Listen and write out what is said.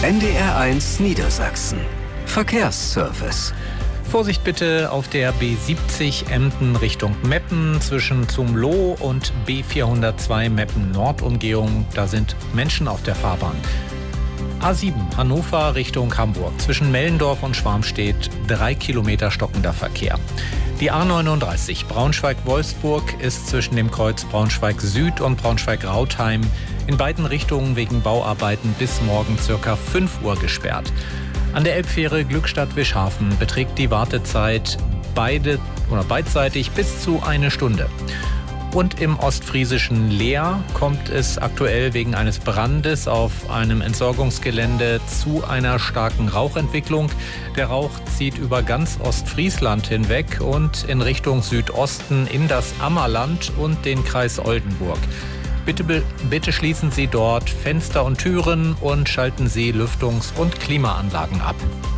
NDR1 Niedersachsen. Verkehrsservice. Vorsicht bitte auf der B70 Emden Richtung Meppen zwischen Zumloh und B402 Meppen Nordumgehung. Da sind Menschen auf der Fahrbahn. A7 Hannover Richtung Hamburg. Zwischen Mellendorf und Schwarmstedt 3 Kilometer stockender Verkehr. Die A39 Braunschweig-Wolfsburg ist zwischen dem Kreuz Braunschweig-Süd und Braunschweig-Rautheim in beiden Richtungen wegen Bauarbeiten bis morgen ca. 5 Uhr gesperrt. An der Elbfähre Glückstadt-Wischhafen beträgt die Wartezeit beidseitig bis zu 1 Stunde. Und im ostfriesischen Leer kommt es aktuell wegen eines Brandes auf einem Entsorgungsgelände zu einer starken Rauchentwicklung. Der Rauch zieht über ganz Ostfriesland hinweg und in Richtung Südosten in das Ammerland und den Kreis Oldenburg. Bitte schließen Sie dort Fenster und Türen und schalten Sie Lüftungs- und Klimaanlagen ab.